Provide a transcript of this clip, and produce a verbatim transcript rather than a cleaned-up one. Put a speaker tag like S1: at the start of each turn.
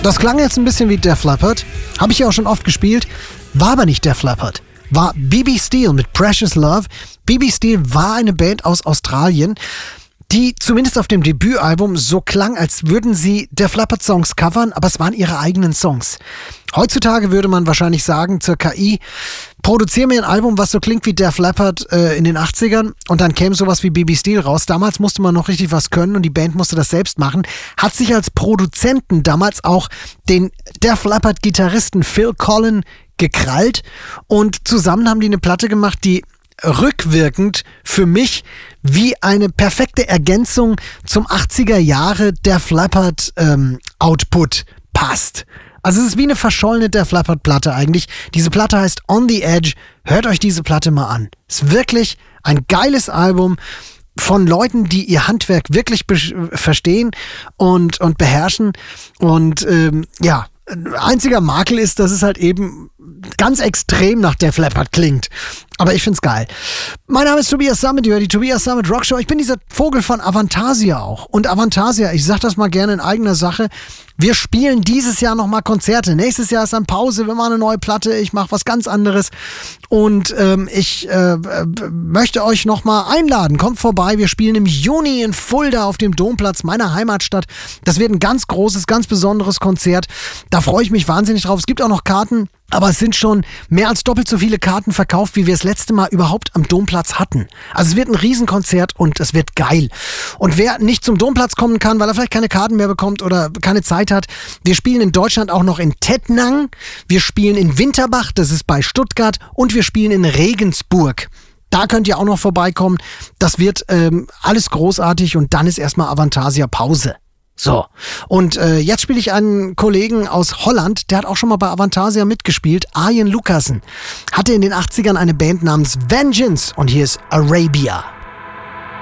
S1: Das klang jetzt ein bisschen wie Def Leppard. Habe ich ja auch schon oft gespielt. War aber nicht Def Leppard. War B B Steel mit Precious Love. B B Steel war eine Band aus Australien, die zumindest auf dem Debütalbum so klang, als würden sie Def Leppard Songs covern, aber es waren ihre eigenen Songs. Heutzutage würde man wahrscheinlich sagen zur K I, produziere mir ein Album, was so klingt wie Def Leppard äh, in den achtzigern und dann käme sowas wie B B Steel raus. Damals musste man noch richtig was können und die Band musste das selbst machen. Hat sich als Produzenten damals auch den Def Leppard Gitarristen Phil Collen gekrallt und zusammen haben die eine Platte gemacht, die rückwirkend für mich wie eine perfekte Ergänzung zum achtziger Jahre Def Leppard ähm, Output passt. Also es ist wie eine verschollene Def Leppard Platte eigentlich. Diese Platte heißt On the Edge. Hört euch diese Platte mal an. Ist wirklich ein geiles Album von Leuten, die ihr Handwerk wirklich be- verstehen und, und beherrschen. Und ähm, ja, einziger Makel ist, dass es halt eben ganz extrem nach Def Leppard klingt. Aber ich find's geil. Mein Name ist Tobias Sammet, ihr hört die Tobias Sammet Rockshow. Ich bin dieser Vogel von Avantasia auch. Und Avantasia, ich sag das mal gerne in eigener Sache, wir spielen dieses Jahr nochmal Konzerte. Nächstes Jahr ist dann Pause, wir machen eine neue Platte, ich mache was ganz anderes. Und ähm, ich äh, möchte euch nochmal einladen. Kommt vorbei, wir spielen im Juni in Fulda auf dem Domplatz, meiner Heimatstadt. Das wird ein ganz großes, ganz besonderes Konzert. Da freue ich mich wahnsinnig drauf. Es gibt auch noch Karten. Aber es sind schon mehr als doppelt so viele Karten verkauft, wie wir das letzte Mal überhaupt am Domplatz hatten. Also es wird ein Riesenkonzert und es wird geil. Und wer nicht zum Domplatz kommen kann, weil er vielleicht keine Karten mehr bekommt oder keine Zeit hat, wir spielen in Deutschland auch noch in Tettnang, wir spielen in Winterbach, das ist bei Stuttgart, und wir spielen in Regensburg. Da könnt ihr auch noch vorbeikommen. Das wird ähm, alles großartig und dann ist erstmal Avantasia Pause. So, und äh, jetzt spiele ich einen Kollegen aus Holland, der hat auch schon mal bei Avantasia mitgespielt, Arjen Lucassen. Hatte in den achtzigern eine Band namens Vengeance und hier ist Arabia.